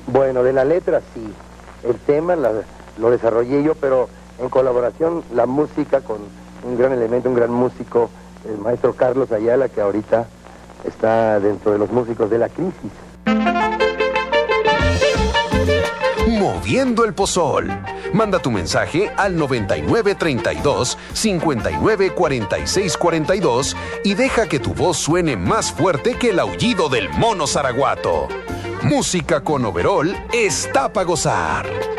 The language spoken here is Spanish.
Bueno, de la letra sí. El tema lo desarrollé yo, pero en colaboración la música con un gran elemento, un gran músico, el maestro Carlos Ayala, que ahorita está dentro de los músicos de La Crisis. Moviendo el Pozol. Manda tu mensaje al 9932 594642 y deja que tu voz suene más fuerte que el aullido del mono zaraguato. Música con overol está para gozar.